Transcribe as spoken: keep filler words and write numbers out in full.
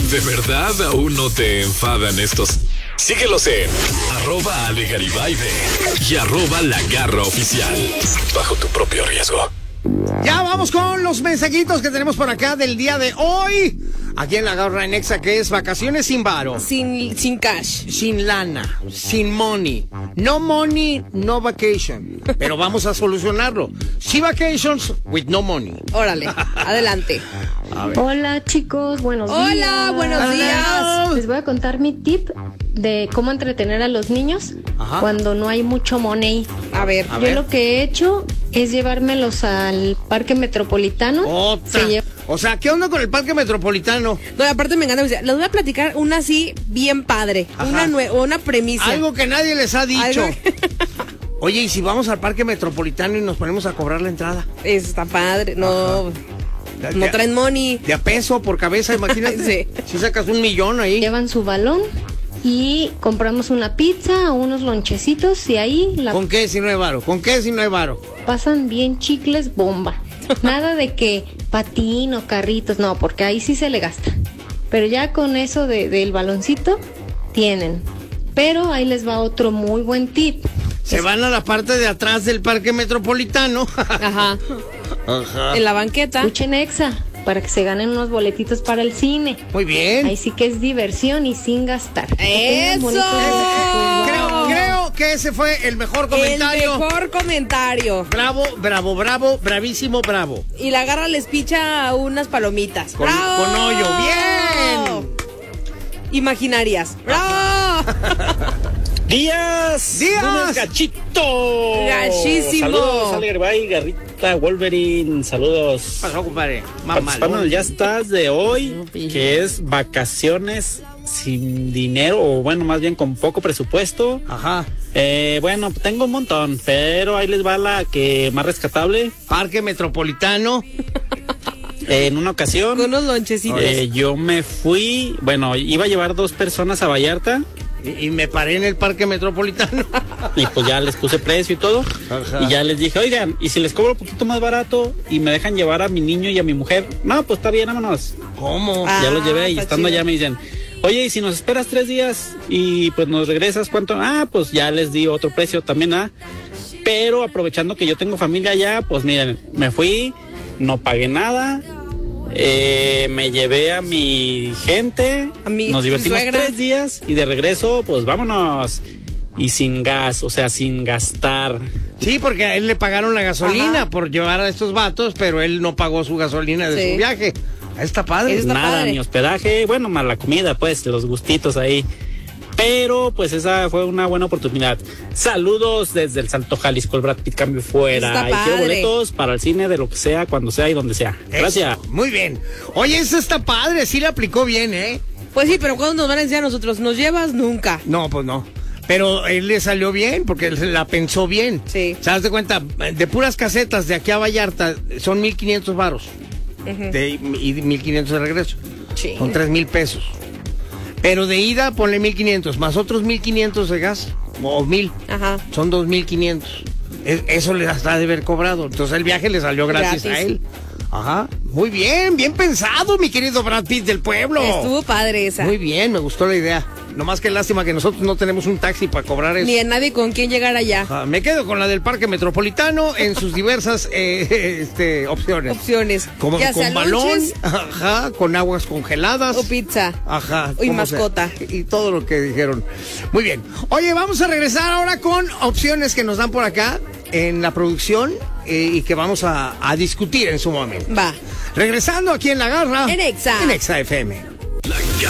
¿De verdad aún no te enfadan estos? Síguelos en arroba Ale Garibay y arroba La Garra Oficial. Bajo tu propio riesgo. Ya vamos con los mensajitos que tenemos por acá del día de hoy. Aquí en La Garra en Exa, que es vacaciones sin varo. Sin, sin cash. Sin lana, sin money. No money, no vacation. Pero vamos a solucionarlo. Sí vacations with no money. Órale, adelante. Hola chicos, buenos Hola, días. Hola, buenos días. Les voy a contar mi tip de cómo entretener a los niños. Ajá. Cuando no hay mucho money. A ver, a Yo ver. lo que he hecho es llevármelos al Parque Metropolitano. Se O sea, ¿qué onda con el Parque Metropolitano? No, aparte me encanta. Les voy a platicar una así bien padre. Ajá. Una nue una premisa. Algo que nadie les ha dicho. ¿Algo? Oye, ¿y si vamos al Parque Metropolitano y nos ponemos a cobrar la entrada? Eso está padre. No... Ajá. No traen money. De a peso por cabeza, imagínate. Sí. Si sacas un millón ahí. Llevan su balón y compramos una pizza o unos lonchecitos y ahí... La... ¿Con qué si no hay varo? ¿Con qué si no hay varo? Pasan bien chicles bomba. Nada de que patín o carritos, no, porque ahí sí se le gasta. Pero ya con eso de, del baloncito, tienen. Pero ahí les va otro muy buen tip. Se es... van a la parte de atrás del Parque Metropolitano. Ajá. Ajá. En la banqueta. Escuchen Exa, para que se ganen unos boletitos para el cine. Muy bien. Ahí sí que es diversión y sin gastar. ¡Eso! Creo, creo que ese fue el mejor comentario. El mejor comentario. Bravo, bravo, bravo, bravísimo, bravo. Y La Garra les picha unas palomitas. Con, ¡Bravo! Con hoyo. ¡Bien! Imaginarias. ¡Bravo! ¡Días! ¡Días! ¡Gachito! ¡Gachísimo! Saludos, Ale Garibay, Garrita, Wolverine, saludos. Pasó, compadre. Participando Ya Estás de hoy, que es vacaciones sin dinero, o bueno, más bien con poco presupuesto. Ajá. Eh, bueno, tengo un montón, pero ahí les va la que más rescatable. Parque Metropolitano. En una ocasión, con unos lonchecitos. Eh, yo me fui, bueno, iba a llevar dos personas a Vallarta. Y, y me paré en el Parque Metropolitano. Y pues ya les puse precio y todo. Ajá. Y ya les dije, oigan, ¿y si les cobro un poquito más barato y me dejan llevar a mi niño y a mi mujer? No, pues está bien, vámonos. ¿Cómo? Ah, ya los llevé y estando chido. allá me dicen, oye, ¿y si nos esperas tres días y pues nos regresas cuánto? Ah, pues ya les di otro precio también, ¿ah? Pero aprovechando que yo tengo familia allá, pues miren, me fui, no pagué nada. Eh, me llevé a mi gente, a mi nos divertimos suegra. tres días y de regreso, pues vámonos. Y sin gas, o sea, sin gastar. Sí, porque a él le pagaron la gasolina Ajá. por llevar a estos vatos, pero él no pagó su gasolina de sí. su viaje. Está padre. Está Nada, padre. ni hospedaje, bueno, más la comida, pues, los gustitos ahí. Pero, pues, esa fue una buena oportunidad. Saludos desde el Salto Jalisco, el Brad Pitt cambio fuera. Está y quiero padre. boletos para el cine de lo que sea, cuando sea y donde sea. Gracias. Eso, muy bien. Oye, eso está padre, sí le aplicó bien, ¿eh? Pues sí, pero ¿cuándo nos van a enseñar a nosotros? ¿Nos llevas? Nunca. No, pues no. Pero él le salió bien, porque él la pensó bien. Sí. ¿Se das de cuenta? De puras casetas de aquí a Vallarta son mil quinientos varos. Uh-huh. de, y mil quinientos de regreso. Sí. Son tres mil pesos. Pero de ida ponle mil quinientos, más otros mil quinientos de gas, o mil. Ajá. Son dos mil quinientos. Eso le está de haber cobrado. Entonces el viaje le salió gratis, gratis. a él. Ajá. Muy bien, bien pensado, mi querido Brad Pitt del pueblo. Estuvo padre esa. Muy bien, me gustó la idea. No más que lástima que nosotros no tenemos un taxi para cobrar eso. Ni a nadie con quien llegar allá. Ajá. Me quedo con la del Parque Metropolitano en sus diversas eh, este, opciones. Opciones. Como ya con balón, ajá, con aguas congeladas. O pizza. Ajá. Y mascota. Sea, y todo lo que dijeron. Muy bien. Oye, vamos a regresar ahora con opciones que nos dan por acá en la producción eh, y que vamos a, a discutir en su momento. Va. Regresando aquí en La Garra. En Exa. En Exa F M.